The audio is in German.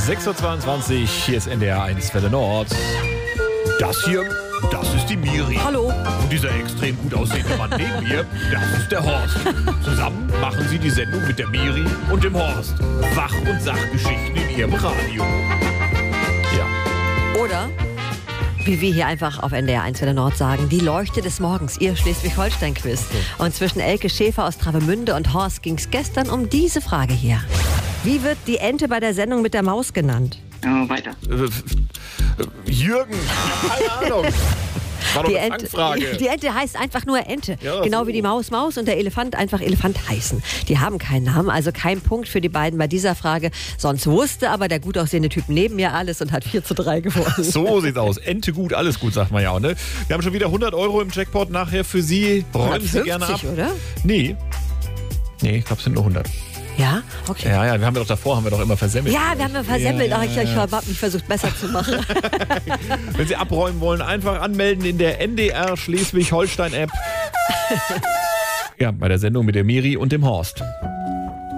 6:22 Uhr, hier ist NDR 1 Welle Nord. Das hier, das ist die Miri. Hallo. Und dieser extrem gut aussehende Mann neben mir, das ist der Horst. Zusammen machen sie die Sendung mit der Miri und dem Horst. Wach- und Sachgeschichten in ihrem Radio. Ja. Oder, wie wir hier einfach auf NDR 1 Welle Nord sagen, die Leuchte des Morgens, ihr Schleswig-Holstein-Quiz. Und zwischen Elke Schäfer aus Travemünde und Horst ging es gestern um diese Frage hier. Wie wird die Ente bei der Sendung mit der Maus genannt? Oh, weiter. Jürgen, keine Ahnung. War doch eine Fangfrage. Die Ente heißt einfach nur Ente. Ja, genau so. wie die Maus Maus und der Elefant einfach Elefant heißen. Die haben keinen Namen, also kein Punkt für die beiden bei dieser Frage. Sonst wusste aber der gut aussehende Typ neben mir alles und hat 4:3 gewonnen. So sieht's aus. Ente gut, alles gut, sagt man ja auch, ne? Wir haben schon wieder 100 € im Jackpot nachher für Sie. Räumen Sie gerne ab. 150, oder? Nee, ich glaube, es sind nur 100. Ja? Okay. Ja, wir haben ja doch davor immer versemmelt. Ja, wir haben ja versemmelt. Ja. Ach, ich habe mich versucht, besser zu machen. Wenn Sie abräumen wollen, einfach anmelden in der NDR Schleswig-Holstein-App. Ja, bei der Sendung mit der Miri und dem Horst.